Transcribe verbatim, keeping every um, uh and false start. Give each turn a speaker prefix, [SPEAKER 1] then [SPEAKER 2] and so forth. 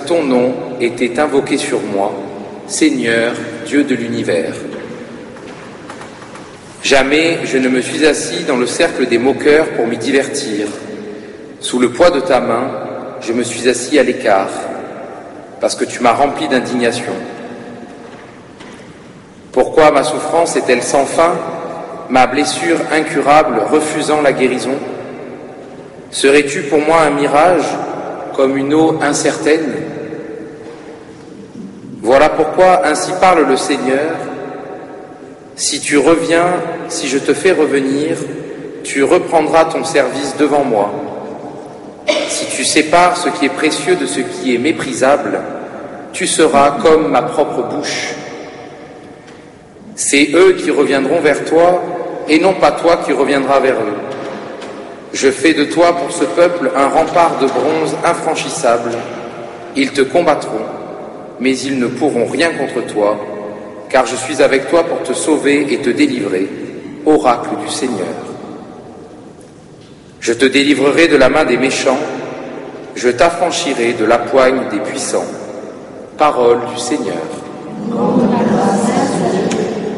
[SPEAKER 1] ton nom était invoqué sur moi, Seigneur, Dieu de l'univers. Jamais je ne me suis assis dans le cercle des moqueurs pour m'y divertir. Sous le poids de ta main, je me suis assis à l'écart, parce que tu m'as rempli d'indignation. Pourquoi ma souffrance est-elle sans fin, ma blessure incurable refusant la guérison? Serais-tu pour moi un mirage, comme une eau incertaine? Voilà pourquoi ainsi parle le Seigneur. Si tu reviens, si je te fais revenir, tu reprendras ton service devant moi. Si tu sépares ce qui est précieux de ce qui est méprisable, tu seras comme ma propre bouche. C'est eux qui reviendront vers toi, et non pas toi qui reviendras vers eux. Je fais de toi pour ce peuple un rempart de bronze infranchissable. Ils te combattront, mais ils ne pourront rien contre toi, car je suis avec toi pour te sauver et te délivrer, oracle du Seigneur. Je te délivrerai de la main des méchants, je t'affranchirai de la poigne des puissants. Parole du Seigneur.